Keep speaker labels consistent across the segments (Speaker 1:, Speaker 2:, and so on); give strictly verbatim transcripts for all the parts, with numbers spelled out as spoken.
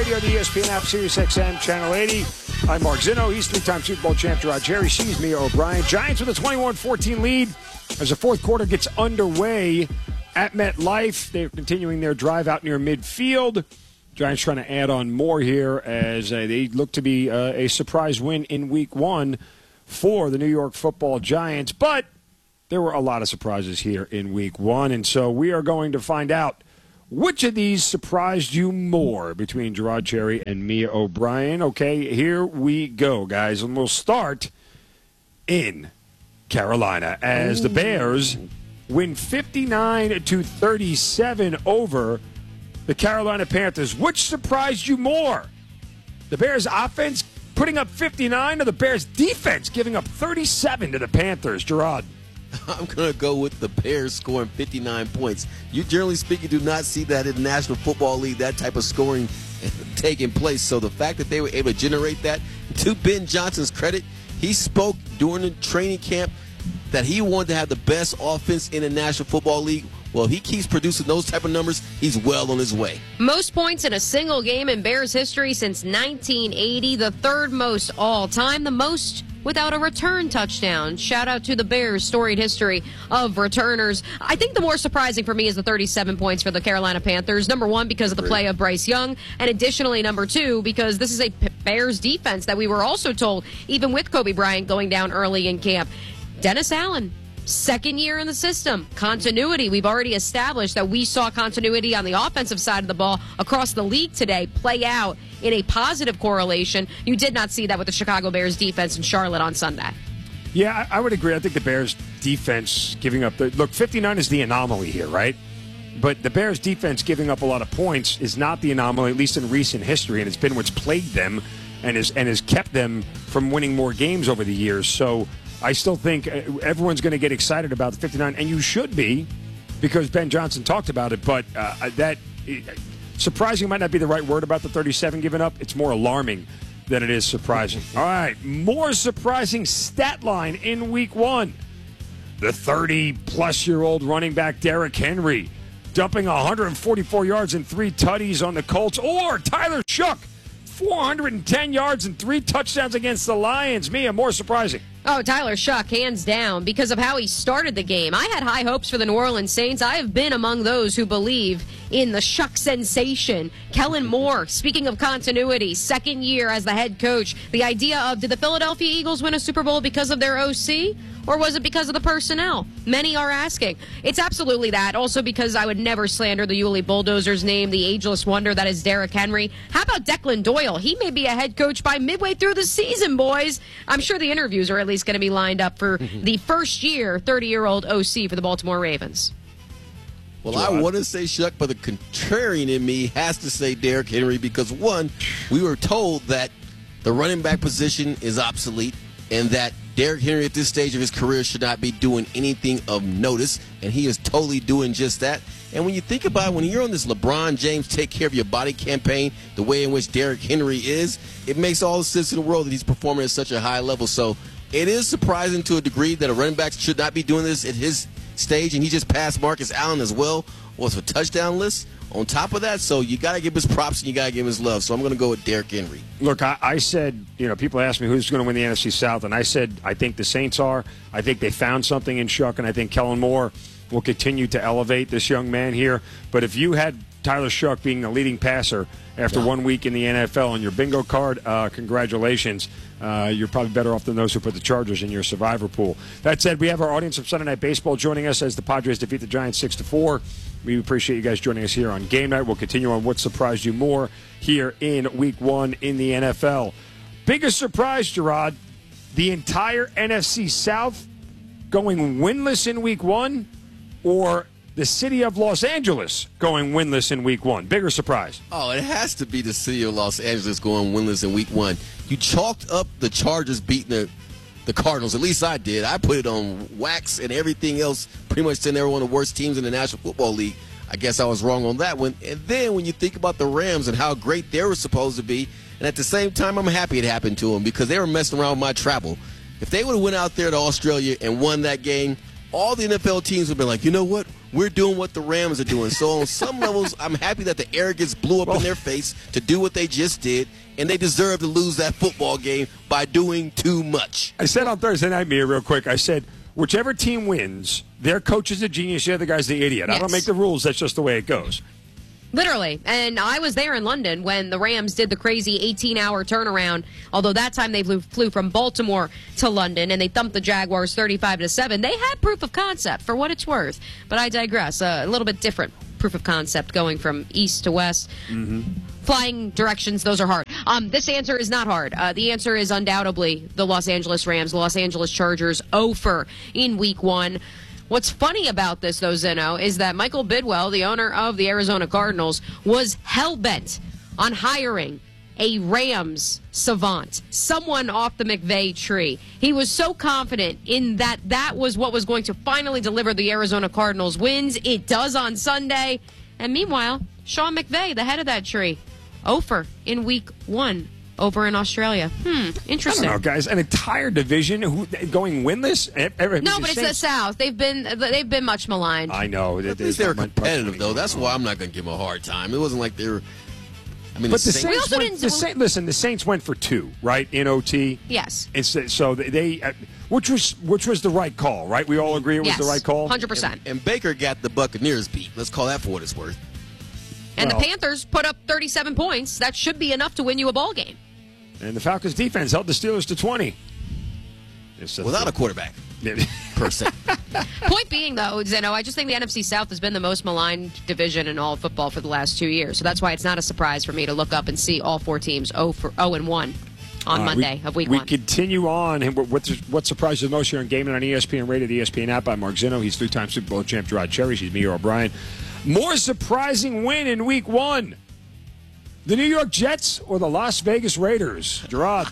Speaker 1: Radio, the E S P N app, Sirius X M, Channel eighty. I'm Mark Zinno. He's three-time Super Bowl champ Gerard Jerry. She's Mia O'Brien. Giants with a twenty-one fourteen lead as the fourth quarter gets underway at MetLife. They're continuing their drive out near midfield. Giants trying to add on more here as uh, they look to be uh, a surprise win in week one for the New York Football Giants. But there were a lot of surprises here in week one, and so we are going to find out which of these surprised you more between Gerard Cherry and Mia O'Brien. Okay, here we go, guys, and we'll start in Carolina as the Bears win fifty-nine to thirty-seven over the Carolina Panthers. Which surprised you more? The Bears' offense putting up fifty-nine, or the Bears' defense giving up thirty-seven to the Panthers? Gerard.
Speaker 2: I'm going to go with the Bears scoring fifty-nine points. You, generally speaking, do not see that in the National Football League, that type of scoring taking place. So the fact that they were able to generate that, to Ben Johnson's credit, he spoke during the training camp that he wanted to have the best offense in the National Football League. Well, if he keeps producing those type of numbers, he's well on his way.
Speaker 3: Most points in a single game in Bears history since nineteen eighty, the third most all-time, the most without a return touchdown. Shout out to the Bears' storied history of returners. I think the more surprising for me is the thirty-seven points for the Carolina Panthers. Number one, because of the play of Bryce Young, and additionally, number two, because this is a Bears defense that we were also told, even with Kobe Bryant going down early in camp. Dennis Allen, second year in the system. Continuity. We've already established that we saw continuity on the offensive side of the ball across the league today play out in a positive correlation. You did not see that with the Chicago Bears defense in Charlotte on Sunday.
Speaker 1: Yeah, I, I would agree. I think the Bears defense giving up the look, fifty-nine is the anomaly here, right? But the Bears defense giving up a lot of points is not the anomaly, at least in recent history, and it's been what's plagued them and has and has kept them from winning more games over the years. So I still think everyone's going to get excited about the fifty-nine, and you should be, because Ben Johnson talked about it. But uh, that surprising might not be the right word about the thirty-seven given up. It's more alarming than it is surprising. All right, more surprising stat line in week one. The thirty-plus-year-old running back Derrick Henry dumping one hundred forty-four yards and three tutties on the Colts. Or Tyler Shough, four hundred ten yards and three touchdowns against the Lions. Mia, more surprising.
Speaker 3: Oh, Tyler Shough, hands down, because of how he started the game. I had high hopes for the New Orleans Saints. I have been among those who believe in the Shough sensation. Kellen Moore, speaking of continuity, second year as the head coach. The idea of, did the Philadelphia Eagles win a Super Bowl because of their O C? Or was it because of the personnel? Many are asking. It's absolutely that. Also because I would never slander the Yulee Bulldozer's name, the ageless wonder that is Derrick Henry. How about Declan Doyle? He may be a head coach by midway through the season, boys. I'm sure the interviews are at least going to be lined up for the first year thirty-year-old O C for the Baltimore Ravens.
Speaker 2: Well, I want to say Shough, but the contrarian in me has to say Derrick Henry because, one, we were told that the running back position is obsolete and that Derrick Henry at this stage of his career should not be doing anything of notice, and he is totally doing just that. And when you think about it, when you're on this LeBron James take care of your body campaign, the way in which Derrick Henry is, it makes all the sense in the world that he's performing at such a high level. So it is surprising to a degree that a running back should not be doing this at his stage, and he just passed Marcus Allen as well with a touchdown list on top of that. So you got to give his props and you got to give him his love. So I'm going to go with Derrick Henry.
Speaker 1: Look, I, I said, you know, people ask me who's going to win the N F C South, and I said I think the Saints are. I think they found something in Shough, and I think Kellen Moore will continue to elevate this young man here. But if you had Tyler Shough being the leading passer after yeah. one week in the N F L on your bingo card, uh, congratulations. Uh, you're probably better off than those who put the Chargers in your survivor pool. That said, we have our audience of Sunday Night Baseball joining us as the Padres defeat the Giants six to four. We appreciate you guys joining us here on Game Night. We'll continue on what surprised you more here in Week One in the N F L. Biggest surprise, Gerard, the entire N F C South going winless in Week One, or the city of Los Angeles going winless in Week One? Bigger surprise.
Speaker 2: Oh, it has to be the city of Los Angeles going winless in Week One. You chalked up the Chargers beating the, the Cardinals. At least I did. I put it on wax and everything else, pretty much saying they were one of the worst teams in the National Football League. I guess I was wrong on that one. And then when you think about the Rams and how great they were supposed to be, and at the same time, I'm happy it happened to them because they were messing around with my travel. If they would have went out there to Australia and won that game, all the N F L teams would have been like, you know what? we're doing what the Rams are doing. So on some levels, I'm happy that the arrogance blew up well, in their face to do what they just did, and they deserve to lose that football game by doing too much.
Speaker 1: I said on Thursday night, Mia, real quick, I said, whichever team wins, their coach is a genius, the other guy's the idiot.
Speaker 3: Yes.
Speaker 1: I don't make the rules. That's just the way it goes.
Speaker 3: Literally. And I was there in London when the Rams did the crazy eighteen-hour turnaround, although that time they flew, flew from Baltimore to London, and they thumped the Jaguars thirty-five to seven. They had proof of concept, for what it's worth. But I digress. Uh, a little bit different proof of concept going from east to west.
Speaker 1: Mm-hmm.
Speaker 3: Flying directions, those are hard. Um, this answer is not hard. Uh, the answer is undoubtedly the Los Angeles Rams, the Los Angeles Chargers, oh for in week one. What's funny about this, though, Zeno, is that Michael Bidwell, the owner of the Arizona Cardinals, was hell-bent on hiring a Rams savant, someone off the McVay tree. He was so confident in that that was what was going to finally deliver the Arizona Cardinals wins. It does on Sunday. And meanwhile, Sean McVay, the head of that tree, oh for in week one. Over in Australia. Hmm, interesting.
Speaker 1: I don't know, guys. An entire division who, going winless? Every,
Speaker 3: no, but it's the South. They've been they've been much maligned.
Speaker 1: I know.
Speaker 2: At least they're competitive, though. That's why I'm not going to give them a hard time. It wasn't like they were... I mean,
Speaker 1: but
Speaker 2: the
Speaker 1: the Saints,
Speaker 3: also
Speaker 1: went,
Speaker 3: didn't,
Speaker 1: the Saints listen, the Saints went for two, right, in O T?
Speaker 3: Yes.
Speaker 1: It's, so they... Uh, which was which was the right call, right? We all agree it was
Speaker 3: yes,
Speaker 1: the right call?
Speaker 3: one hundred percent.
Speaker 2: And, and Baker got the Buccaneers beat. Let's call that for what it's worth.
Speaker 3: And
Speaker 1: well,
Speaker 3: the Panthers put up thirty-seven points. That should be enough to win you a ball game.
Speaker 1: And the Falcons' defense held the Steelers to twenty.
Speaker 2: Without a quarterback, per se.
Speaker 3: Point being, though, Zeno, I just think the N F C South has been the most maligned division in all of football for the last two years. So that's why it's not a surprise for me to look up and see all four teams oh for oh and one on uh, Monday
Speaker 1: we,
Speaker 3: of week
Speaker 1: we
Speaker 3: one.
Speaker 1: We continue on. What, what surprised you the most here in Game Night on E S P N Radio, the E S P N app? I'm Mark Zeno. He's three-time Super Bowl champ Gerard Cherry. She's Mia O'Brien. More surprising win in week one. The New York Jets or the Las Vegas Raiders? Gerard.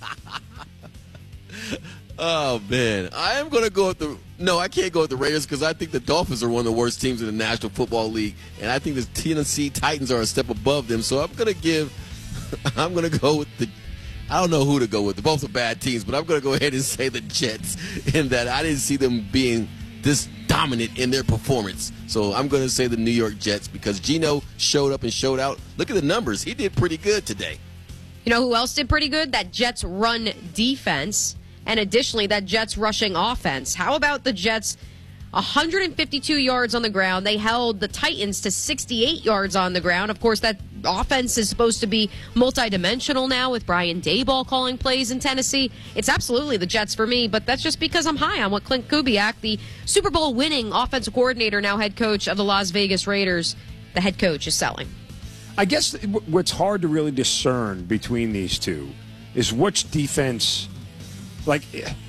Speaker 2: Oh, man. I am going to go with the – no, I can't go with the Raiders because I think the Dolphins are one of the worst teams in the National Football League, and I think the Tennessee Titans are a step above them. So I'm going to give – I'm going to go with the – I don't know who to go with. They're both are bad teams, but I'm going to go ahead and say the Jets in that I didn't see them being this dominant in their performance. So I'm going to say the New York Jets because Geno showed up and showed out. Look at the numbers. He did pretty good today.
Speaker 3: You know who else did pretty good? That Jets run defense, and additionally that Jets rushing offense. How about the Jets? one hundred fifty-two yards on the ground. They held the Titans to sixty-eight yards on the ground. Of course, that offense is supposed to be multidimensional now with Brian Daboll calling plays in Tennessee. It's absolutely the Jets for me, but that's just because I'm high on what Clint Kubiak, the Super Bowl winning offensive coordinator, now head coach of the Las Vegas Raiders, the head coach, is selling.
Speaker 1: I guess what's hard to really discern between these two is which defense, like...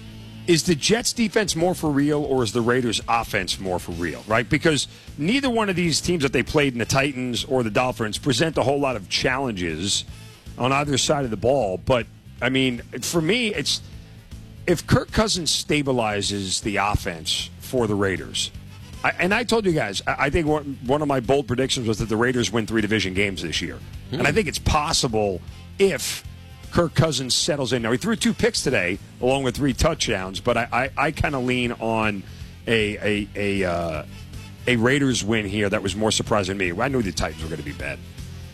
Speaker 1: Is the Jets' defense more for real, or is the Raiders' offense more for real, right? Because neither one of these teams that they played in, the Titans or the Dolphins, present a whole lot of challenges on either side of the ball. But, I mean, for me, it's if Kirk Cousins stabilizes the offense for the Raiders, I, and I told you guys, I, I think one, one of my bold predictions was that the Raiders win three division games this year. Hmm. And I think it's possible if Kirk Cousins settles in. Now, he threw two picks today, along with three touchdowns, but I, I, I kind of lean on a a a, uh, a Raiders win here that was more surprising to me. I knew the Titans were going to be bad.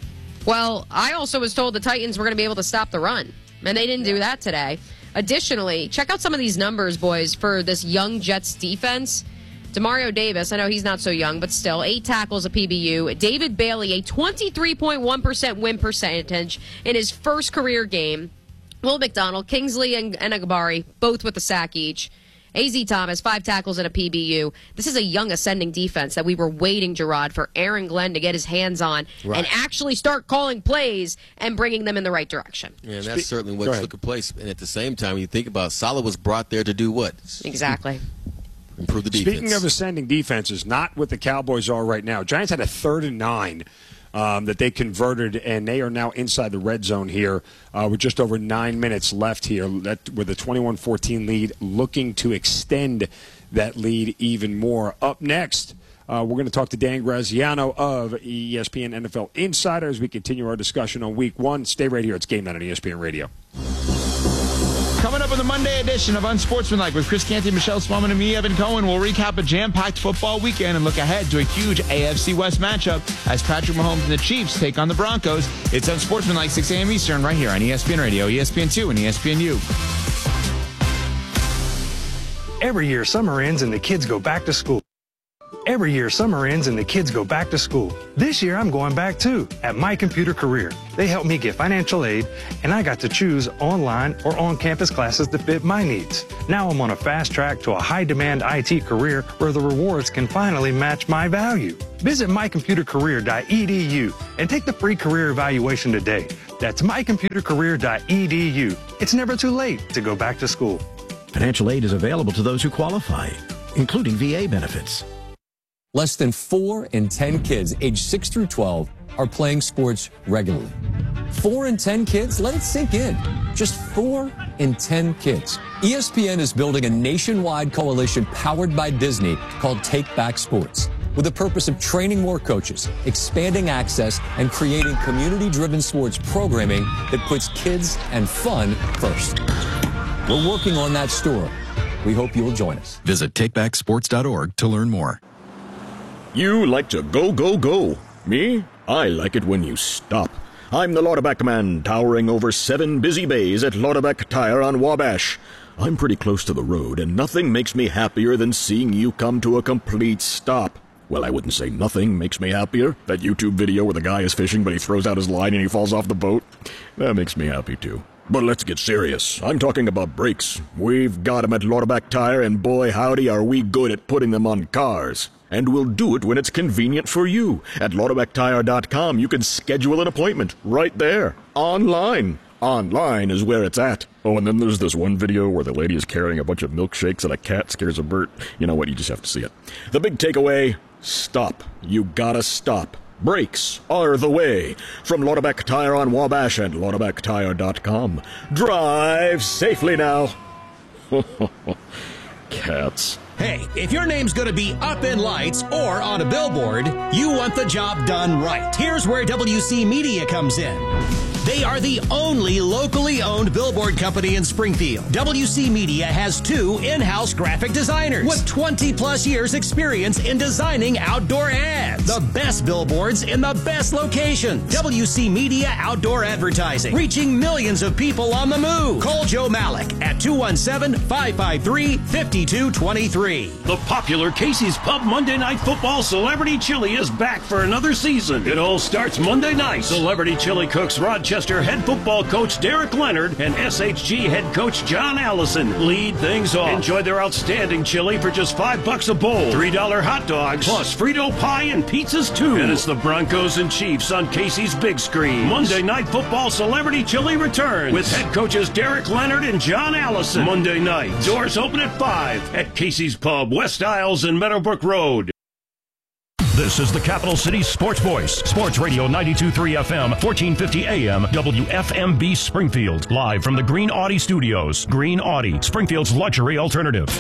Speaker 3: Well, I also was told the Titans were going to be able to stop the run, and they didn't do that today. Additionally, check out some of these numbers, boys, for this young Jets defense. Demario Davis, I know he's not so young, but still, eight tackles a P B U. David Bailey, a twenty-three point one percent win percentage in his first career game. Will McDonald, Kingsley, and, and Agbari, both with a sack each. A Z Thomas, five tackles and a P B U. This is a young ascending defense that we were waiting, Gerard, for Aaron Glenn to get his hands on right. and actually start calling plays and bringing them in the right direction.
Speaker 2: Yeah, that's Spe- certainly what took place. And at the same time, you think about Saleh was brought there to do what?
Speaker 3: Exactly.
Speaker 2: Improve the defense.
Speaker 1: Speaking of ascending defenses, not what the Cowboys are right now. Giants had a third and nine um, that they converted, and they are now inside the red zone here uh, with just over nine minutes left here that, with a twenty-one fourteen lead, looking to extend that lead even more. Up next, uh, we're going to talk to Dan Graziano of E S P N N F L Insider as we continue our discussion on Week one. Stay right here. It's Game Night on E S P N Radio.
Speaker 4: Coming up on the Monday edition of Unsportsmanlike with Chris Canty, Michelle Spellman, and me, Evan Cohen, we'll recap a jam-packed football weekend and look ahead to a huge A F C West matchup as Patrick Mahomes and the Chiefs take on the Broncos. It's Unsportsmanlike, six a.m. Eastern, right here on E S P N Radio, E S P N two, and E S P N U.
Speaker 5: Every year, summer ends and the kids go back to school. Every year, summer ends and the kids go back to school. This year, I'm going back too at My Computer Career. They helped me get financial aid, and I got to choose online or on-campus classes that fit my needs. Now I'm on a fast track to a high-demand I T career where the rewards can finally match my value. Visit my computer career dot e d u and take the free career evaluation today. That's my computer career dot e d u. It's never too late to go back to school.
Speaker 6: Financial aid is available to those who qualify, including V A benefits.
Speaker 7: Less than four in ten kids aged six through twelve are playing sports regularly. Four in ten kids? Let it sink in. Just four in ten kids. E S P N is building a nationwide coalition powered by Disney called Take Back Sports, with the purpose of training more coaches, expanding access, and creating community-driven sports programming that puts kids and fun first. We're working on that story. We hope you'll join us.
Speaker 8: Visit take back sports dot org to learn more.
Speaker 9: You like to go, go, go. Me? I like it when you stop. I'm the Lauterbach man, towering over seven busy bays at Lauterbach Tire on Wabash. I'm pretty close to the road, and nothing makes me happier than seeing you come to a complete stop. Well, I wouldn't say nothing makes me happier. That YouTube video where the guy is fishing, but he throws out his line and he falls off the boat. That makes me happy, too. But let's get serious. I'm talking about brakes. We've got them at Lauterbach Tire, and boy howdy are we good at putting them on cars. And we'll do it when it's convenient for you. At Lauterbach Tire dot com, you can schedule an appointment right there, online. Online is where it's at. Oh, and then there's this one video where the lady is carrying a bunch of milkshakes and a cat scares a bird. You know what? You just have to see it. The big takeaway, stop. You gotta stop. Brakes are the way. From Lauterbach Tire on Wabash and Lauterbach Tire dot com. Drive safely now. Cats.
Speaker 10: Hey, if your name's going to be up in lights or on a billboard, you want the job done right. Here's where W C Media comes in. They are the only locally owned billboard company in Springfield. W C Media has two in-house graphic designers with twenty plus years experience in designing outdoor ads. The best billboards in the best locations. W C Media Outdoor Advertising, reaching millions of people on the move. Call Joe Malik at two one seven, five five three, five two two three.
Speaker 11: The popular Casey's Pub Monday Night Football Celebrity Chili is back for another season. It all starts Monday night. Celebrity Chili cooks Rochester head football coach Derek Leonard and S H G head coach John Allison lead things off. Enjoy their outstanding chili for just five bucks a bowl. Three dollar hot dogs plus Frito pie and pizzas too. And it's the Broncos and Chiefs on Casey's big screen. Monday Night Football Celebrity Chili returns with head coaches Derek Leonard and John Allison. Monday night. Doors open at five at Casey's Pub, West Isles and Meadowbrook Road.
Speaker 12: This is the Capital City Sports Voice. Sports Radio ninety-two point three F M, fourteen fifty A M, W F M B Springfield. Live from the Green Audi Studios. Green Audi, Springfield's luxury alternative.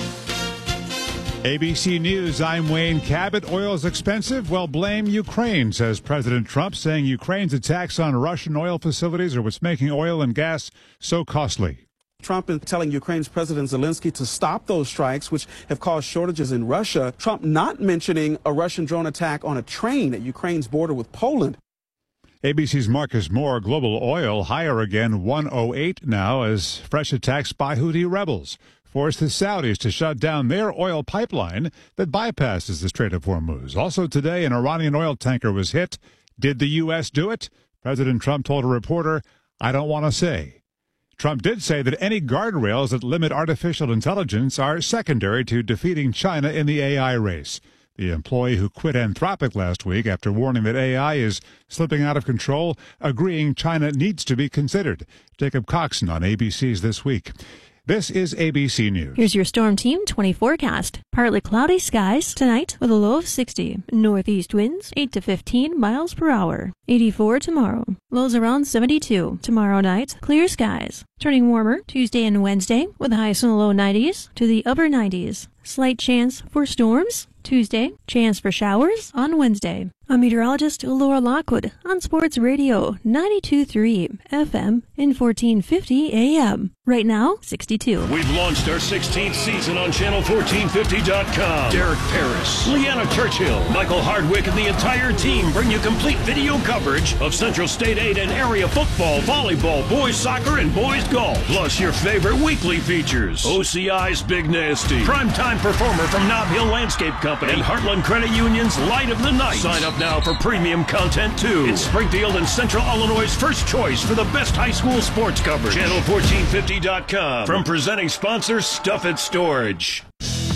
Speaker 13: A B C News, I'm Wayne Cabot. Oil is expensive? Well, blame Ukraine, says President Trump, saying Ukraine's attacks on Russian oil facilities are what's making oil and gas so costly.
Speaker 14: Trump is telling Ukraine's President Zelensky to stop those strikes, which have caused shortages in Russia. Trump not mentioning a Russian drone attack on a train at Ukraine's border with Poland.
Speaker 13: A B C's Marcus Moore, global oil higher again, one oh eight now, as fresh attacks by Houthi rebels forced the Saudis to shut down their oil pipeline that bypasses the Strait of Hormuz. Also today, an Iranian oil tanker was hit. Did the U S do it? President Trump told a reporter, I don't want to say. Trump did say that any guardrails that limit artificial intelligence are secondary to defeating China in the A I race. The employee who quit Anthropic last week after warning that A I is slipping out of control, agreeing China needs to be considered. Jacob Coxon on A B C's This Week. This is A B C News.
Speaker 15: Here's your Storm Team twenty forecast. Partly cloudy skies tonight with a low of sixty. Northeast winds eight to fifteen miles per hour. eighty-four tomorrow. Lows around seventy-two. Tomorrow night, clear skies. Turning warmer Tuesday and Wednesday with highs in the low nineties to the upper nineties. Slight chance for storms Tuesday. Chance for showers on Wednesday. I'm meteorologist Laura Lockwood on Sports Radio ninety-two point three F M and fourteen fifty A M. Right now, sixty-two.
Speaker 11: We've launched our sixteenth season on channel fourteen fifty dot com. Derek Paris, Leanna Churchill, Michael Hardwick, and the entire team bring you complete video coverage of Central State eight and area football, volleyball, boys soccer, and boys golf. Plus your favorite weekly features. O C I's Big Nasty, primetime performer from Nob Hill Landscape Company, and Heartland Credit Union's Light of the Night. Sign up now for premium content too. It's Springfield and Central Illinois' first choice for the best high school sports coverage. channel fourteen fifty dot com. From presenting sponsor Stuff It Storage.